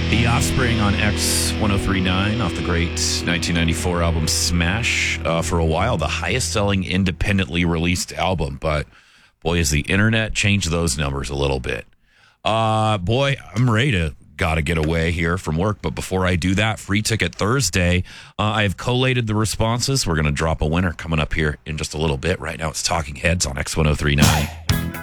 The Offspring on X1039 off the great 1994 album Smash. For a while, the highest selling independently released album. But boy, has the internet changed those numbers a little bit. Boy, I'm ready to gotta get away here from work. But before I do that, Free Ticket Thursday, I have collated the responses. We're going to drop a winner coming up here in just a little bit. Right now, it's Talking Heads on X1039.